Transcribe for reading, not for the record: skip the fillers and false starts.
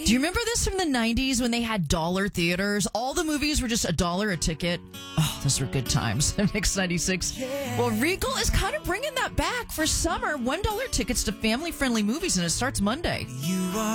Do you remember this from the 90s when they had dollar theaters? All the movies were just $1 a ticket. Oh, those were good times. Mix 96. Well, Regal is kind of bringing that back for summer. $1 tickets to family-friendly movies, and it starts Monday.